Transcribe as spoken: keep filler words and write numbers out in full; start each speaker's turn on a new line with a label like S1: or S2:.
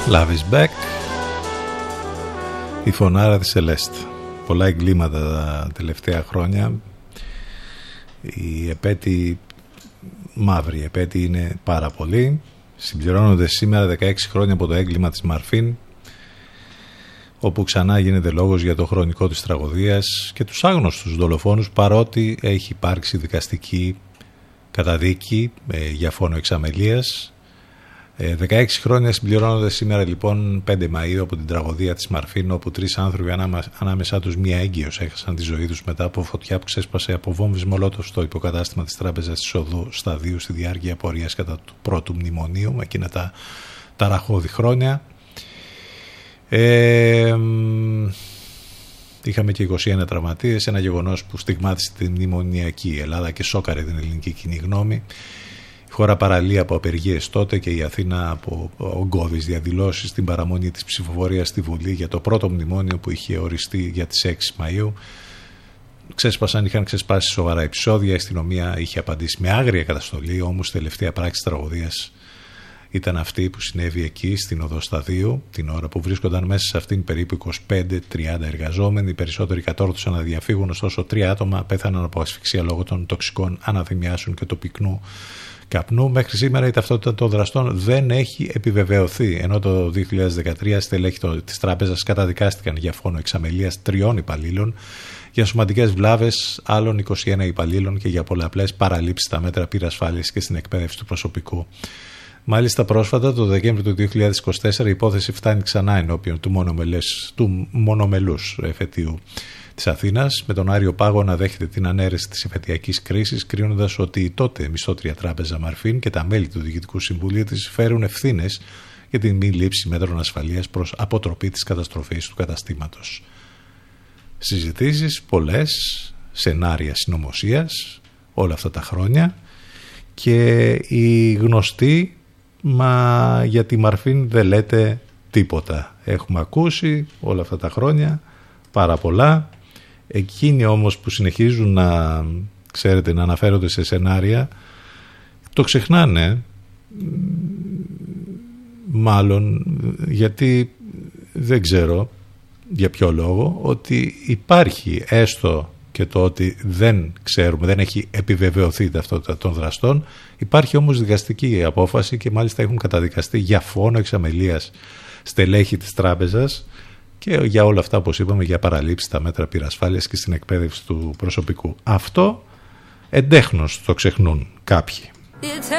S1: Love is back. Η φωνάρα της Celeste. Πολλά εγκλήματα τα τελευταία χρόνια. Η επέτη, μαύρη επέτη είναι πάρα πολύ. Συμπληρώνονται σήμερα δεκαέξι χρόνια από το έγκλημα της Μαρφίν, όπου ξανά γίνεται λόγος για το χρονικό της τραγωδίας και τους άγνωστους δολοφόνους, παρότι έχει υπάρξει δικαστική καταδίκη ε, για φόνο εξαμελίας. Ε, δεκαέξι χρόνια συμπληρώνονται σήμερα λοιπόν πέντε Μαΐου από την τραγωδία της Μαρφίν, όπου τρεις άνθρωποι ανάμα, ανάμεσά τους μία έγκυος έχασαν τη ζωή τους μετά από φωτιά που ξέσπασε από βόμβες μολότοφ στο υποκατάστημα της Τράπεζας της Οδού Σταδίου στη διάρκεια πορείας κατά του πρώτου μνημονίου με εκείνα τα ταραχώδη χρόνια. Ε, είχαμε και είκοσι ένα τραυματίες, ένα γεγονός που στιγμάτισε την μνημονιακή Ελλάδα και σόκαρε την ελληνική κοινή γνώμη. Η χώρα παραλύει από απεργίες τότε και η Αθήνα από ογκώδεις διαδηλώσεις στην παραμονή της ψηφοφορίας στη Βουλή για το πρώτο μνημόνιο που είχε οριστεί για τις έξι Μαΐου. Ξέσπασαν, είχαν ξεσπάσει σοβαρά επεισόδια, η αστυνομία είχε απαντήσει με άγρια καταστολή, όμως η τελευταία πράξη τραγωδίας ήταν αυτή που συνέβη εκεί στην Οδό Σταδίου, την ώρα που βρίσκονταν μέσα σε αυτήν περίπου είκοσι πέντε με τριάντα εργαζόμενοι. Οι περισσότεροι κατόρθωσαν να διαφύγουν, ωστόσο τρία άτομα πέθαναν από ασφυξία λόγω των τοξικών αναθυμιάσεων και του πυκνού καπνού. Μέχρι σήμερα η ταυτότητα των δραστών δεν έχει επιβεβαιωθεί, ενώ το δύο χιλιάδες δεκατρία στελέχη της τράπεζας καταδικάστηκαν για φόνο εξαμελίας τριών υπαλλήλων, για σωματικές βλάβες άλλων είκοσι ένα υπαλλήλων και για πολλαπλές παραλήψεις στα μέτρα πυρασφάλειας και στην εκπαίδευση του προσωπικού. Μάλιστα πρόσφατα, το Δεκέμβριο του δύο χιλιάδες είκοσι τέσσερα, η υπόθεση φτάνει ξανά ενώπιον του, μονομελές, του μονομελούς εφετείου της Αθήνας, με τον Άριο Πάγο να δέχεται την ανέρεση της εφετειακής κρίσης, κρίνοντας ότι η τότε μισθώτρια τράπεζα Μαρφίν και τα μέλη του Διοικητικού Συμβουλίου της φέρουν ευθύνες για την μη λήψη μέτρων ασφαλείας προς αποτροπή της καταστροφής του καταστήματος. Συζητήσεις πολλές, σενάρια συνωμοσίας όλα αυτά τα χρόνια, και η γνωστή «μα για τη Μαρφίν δεν λέτε τίποτα». Έχουμε ακούσει όλα αυτά τα χρόνια πάρα πολλά. Εκείνοι όμως που συνεχίζουν να, ξέρετε, να αναφέρονται σε σενάρια, το ξεχνάνε, μάλλον γιατί δεν ξέρω για ποιο λόγο, ότι υπάρχει έστω και το ότι δεν ξέρουμε, δεν έχει επιβεβαιωθεί η ταυτότητα των δραστών. Υπάρχει όμως δικαστική απόφαση και μάλιστα έχουν καταδικαστεί για φόνο εξαμελίας στελέχη της τράπεζας και για όλα αυτά, όπως είπαμε, για παραλήψεις στα μέτρα πυρασφάλειας και στην εκπαίδευση του προσωπικού. Αυτό εντέχνως το ξεχνούν κάποιοι.